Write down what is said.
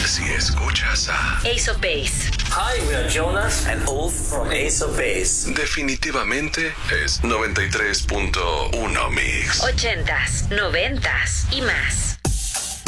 si escuchas a Ace of Base. Hi, we are Jonas and Ulf from Ace of Base. definitivamente es 93.1 Mix. 80s, 90s y más.